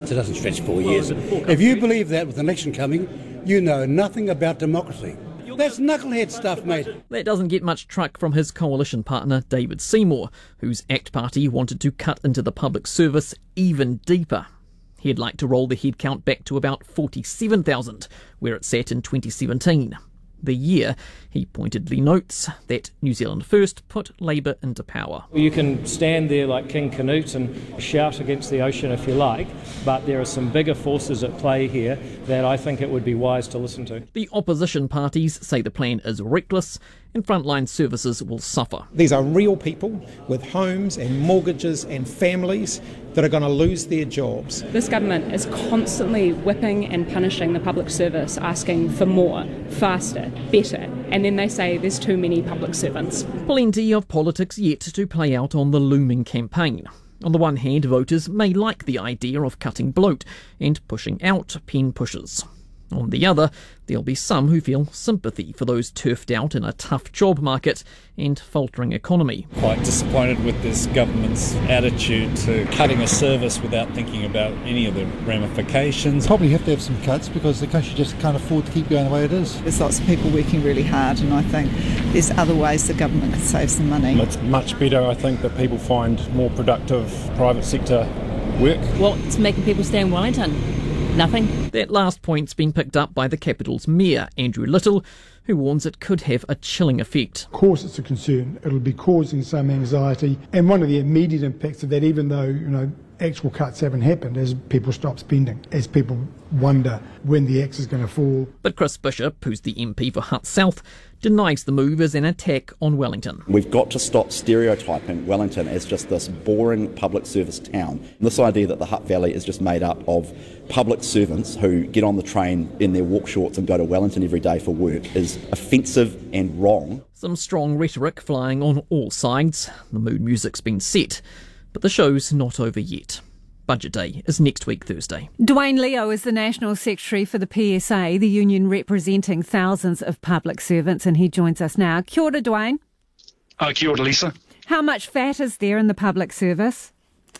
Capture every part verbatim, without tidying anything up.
It doesn't stretch four years. If you believe that with an election coming, you know nothing about democracy. That's knucklehead stuff, mate. That doesn't get much truck from his coalition partner, David Seymour, whose ACT Party wanted to cut into the public service even deeper. He'd like to roll the headcount back to about forty-seven thousand, where it sat in twenty seventeen. The year, he pointedly notes, that New Zealand First put Labour into power. You can stand there like King Canute and shout against the ocean if you like, but there are some bigger forces at play here that I think it would be wise to listen to. The opposition parties say the plan is reckless and frontline services will suffer. These are real people with homes and mortgages and families that are going to lose their jobs. This government is constantly whipping and punishing the public service, asking for more, faster, better, and then they say there's too many public servants. Plenty of politics yet to play out on the looming campaign. On the one hand, voters may like the idea of cutting bloat and pushing out pen pushers. On the other, there'll be some who feel sympathy for those turfed out in a tough job market and faltering economy. Quite disappointed with this government's attitude to cutting a service without thinking about any of the ramifications. Probably have to have some cuts because the country just can't afford to keep going the way it is. There's lots of people working really hard, and I think there's other ways the government could save some money. It's much better, I think, that people find more productive private sector work. What's making people stay in Wellington? Nothing. That last point's been picked up by the capital's mayor, Andrew Little, who warns it could have a chilling effect. Of course it's a concern. It'll be causing some anxiety, and one of the immediate impacts of that, even though, you know, actual cuts haven't happened, as people stop spending, as people wonder when the axe is going to fall. But Chris Bishop, who's the M P for Hutt South, denies the move is an attack on Wellington. We've got to stop stereotyping Wellington as just this boring public service town. This idea that the Hutt Valley is just made up of public servants who get on the train in their walk shorts and go to Wellington every day for work is offensive and wrong. Some strong rhetoric flying on all sides. The mood music's been set, but the show's not over yet. Budget Day is next week, Thursday. Dwayne Leo is the National Secretary for the P S A, the union representing thousands of public servants, and he joins us now. Kia ora, Dwayne. Uh, kia ora, Lisa. How much fat is there in the public service?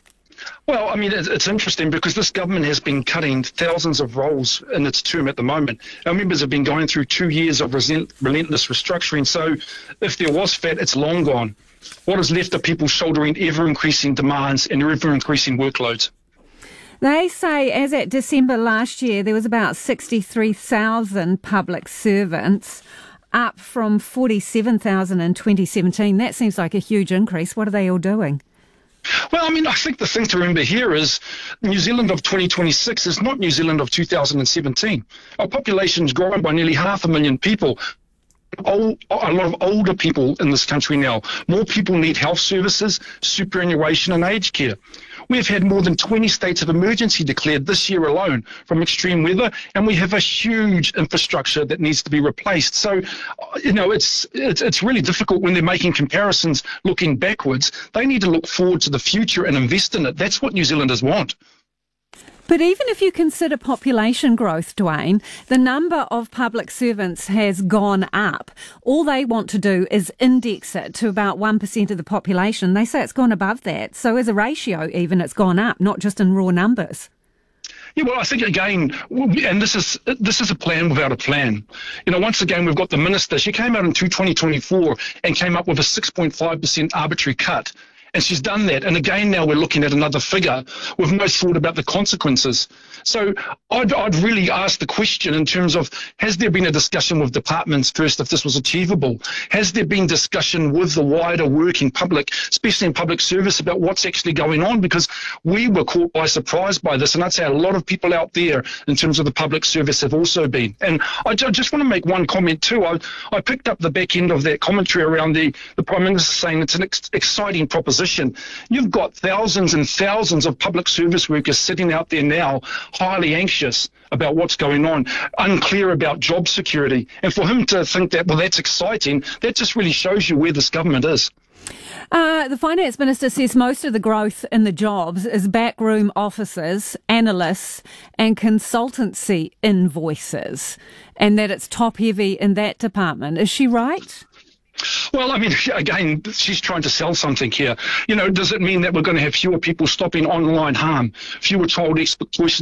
Well, I mean, it's interesting because this government has been cutting thousands of roles in its term at the moment. Our members have been going through two years of relentless restructuring, so if there was fat, it's long gone. What is left are people shouldering ever-increasing demands and ever-increasing workloads. They say as at December last year, there was about sixty-three thousand public servants, up from forty-seven thousand in twenty seventeen. That seems like a huge increase. What are they all doing? Well, I mean, I think the thing to remember here is New Zealand of twenty twenty-six is not New Zealand of two thousand seventeen. Our population's grown by nearly half a million people. Old, a lot of older people in this country now. More people need health services, superannuation and aged care. We've had more than twenty states of emergency declared this year alone from extreme weather, and we have a huge infrastructure that needs to be replaced. So, you know, it's, it's, it's really difficult when they're making comparisons looking backwards. They need to look forward to the future and invest in it. That's what New Zealanders want. But even if you consider population growth, Dwayne, the number of public servants has gone up. All they want to do is index it to about one percent of the population. They say it's gone above that. So as a ratio even, it's gone up, not just in raw numbers. Yeah, well, I think, again, and this is this is a plan without a plan. You know, once again, we've got the minister. She came out in twenty twenty-four and came up with a six point five percent arbitrary cut. And she's done that. And again, now we're looking at another figure with no thought about the consequences. So I'd, I'd really ask the question in terms of, has there been a discussion with departments first if this was achievable? Has there been discussion with the wider working public, especially in public service, about what's actually going on? Because we were caught by surprise by this. And I'd say a lot of people out there in terms of the public service have also been. And I just want to make one comment too. I, I picked up the back end of that commentary around the, the Prime Minister saying it's an ex- exciting proposition. You've got thousands and thousands of public service workers sitting out there now, highly anxious about what's going on, unclear about job security. And for him to think that, well, that's exciting, that just really shows you where this government is. Uh, the Finance Minister says most of the growth in the jobs is backroom officers, analysts and consultancy invoices, and that it's top-heavy in that department. Is she right? Well, I mean, again, she's trying to sell something here. You know, does it mean that we're going to have fewer people stopping online harm, fewer child exploitation?